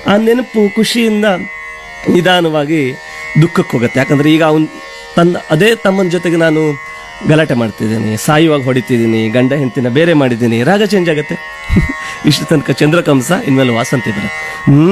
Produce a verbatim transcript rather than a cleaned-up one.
ಆ ನೆನಪು ಖುಷಿಯಿಂದ ನಿಧಾನವಾಗಿ ದುಃಖಕ್ಕೆ ಹೋಗುತ್ತೆ. ಯಾಕಂದ್ರೆ ಈಗ ಅವನ್ ತನ್ನ ಅದೇ ತಮ್ಮನ ಜೊತೆಗೆ ನಾನು ಗಲಾಟೆ ಮಾಡ್ತಿದ್ದೀನಿ, ಸಾಯುವಾಗ ಹೊಡಿತಿದ್ದೀನಿ, ಗಂಡ ಹೆಂಡತಿನ ಬೇರೆ ಮಾಡಿದ್ದೀನಿ, ರಾಗ ಚೇಂಜ್ ಆಗುತ್ತೆ. ಇಷ್ಟು ತನಕ ಚಂದ್ರಕಂಸ, ಇನ್ಮೇಲೆ ವಾಸಂತಿ ಬರುತ್ತೆ. ಹ್ಮ್